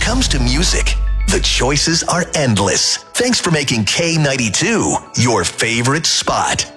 comes to music, the choices are endless. Thanks for making K92 your favorite spot.